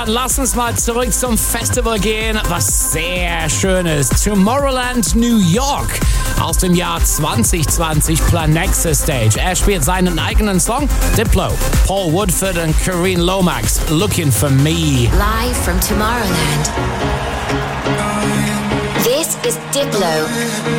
Dann lass uns mal zurück zum Festival gehen, was sehr schön ist. Tomorrowland New York aus dem Jahr 2020, Planexa Stage. Er spielt seinen eigenen Song, Diplo, Paul Woodford und Karine Lomax, Looking for Me. Live from Tomorrowland. This is Diplo.